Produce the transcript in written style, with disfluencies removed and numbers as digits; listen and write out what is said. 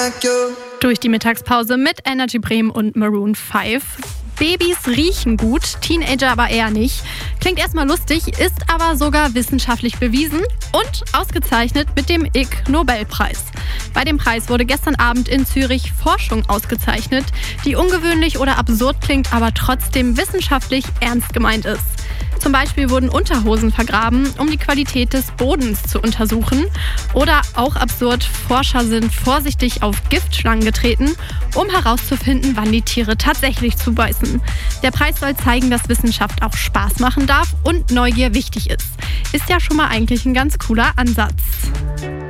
Durch die Mittagspause mit Energy Bremen und Maroon 5. Babys riechen gut, Teenager aber eher nicht. Klingt erstmal lustig, ist aber sogar wissenschaftlich bewiesen und ausgezeichnet mit dem Ig-Nobelpreis. Bei dem Preis wurde gestern Abend in Zürich Forschung ausgezeichnet, die ungewöhnlich oder absurd klingt, aber trotzdem wissenschaftlich ernst gemeint ist. Zum Beispiel wurden Unterhosen vergraben, um die Qualität des Bodens zu untersuchen. Oder auch absurd, Forscher sind vorsichtig auf Giftschlangen getreten, um herauszufinden, wann die Tiere tatsächlich zubeißen. Der Preis soll zeigen, dass Wissenschaft auch Spaß machen darf und Neugier wichtig ist. Ist ja schon mal eigentlich ein ganz cooler Ansatz.